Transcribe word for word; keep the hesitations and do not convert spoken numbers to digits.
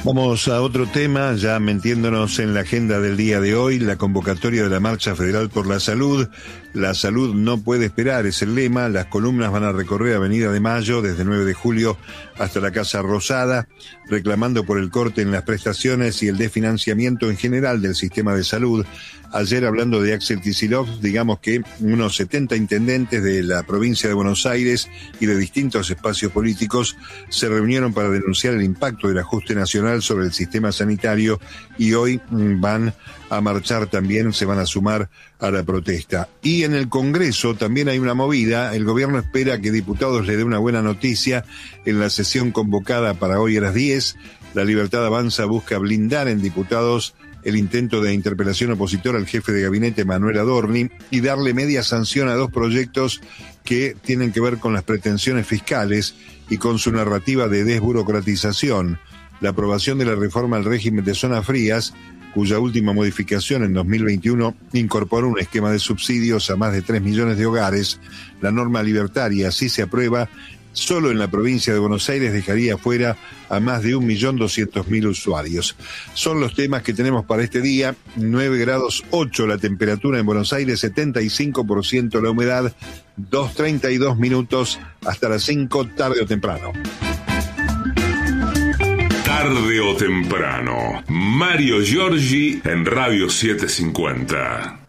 Vamos a otro tema, ya metiéndonos en la agenda del día de hoy, la convocatoria de la Marcha Federal por la Salud. La salud no puede esperar, es el lema. Las columnas van a recorrer Avenida de Mayo desde nueve de julio hasta la Casa Rosada, reclamando por el corte en las prestaciones y el desfinanciamiento en general del sistema de salud. Ayer, hablando de Axel Kicillof, digamos que unos setenta intendentes de la provincia de Buenos Aires y de distintos espacios políticos se reunieron para denunciar el impacto del ajuste nacional sobre el sistema sanitario y hoy van a marchar también, se van a sumar a la protesta. Y en el Congreso también hay una movida. El gobierno espera que diputados le dé una buena noticia en la sesión convocada para hoy a las diez. La Libertad Avanza busca blindar en diputados el intento de interpelación opositora al jefe de gabinete Manuel Adorni y darle media sanción a dos proyectos que tienen que ver con las pretensiones fiscales y con su narrativa de desburocratización. La aprobación de la reforma al régimen de zonas frías, cuya última modificación en dos mil veintiuno incorporó un esquema de subsidios a más de tres millones de hogares. La norma libertaria, si se aprueba, solo en la provincia de Buenos Aires dejaría fuera a más de un millón doscientos mil usuarios. Son los temas que tenemos para este día. nueve grados ocho la temperatura en Buenos Aires, setenta y cinco por ciento la humedad, dos treinta y dos minutos hasta las cinco, tarde o temprano. Tarde o temprano, Mario Giorgi en Radio setecientos cincuenta.